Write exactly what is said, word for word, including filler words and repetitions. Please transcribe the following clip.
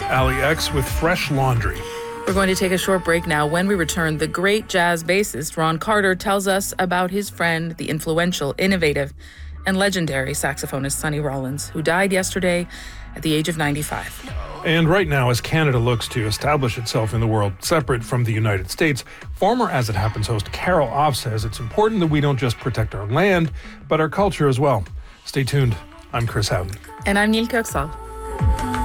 Ali X with Fresh Laundry. We're going to take a short break now. When we return, the great jazz bassist Ron Carter tells us about his friend, the influential, innovative, and legendary saxophonist Sonny Rollins, who died yesterday at the age of ninety-five. And right now, as Canada looks to establish itself in the world separate from the United States, former As It Happens host Carol Off says it's important that we don't just protect our land, but our culture as well. Stay tuned. I'm Chris Houghton. And I'm Neil Kirksall.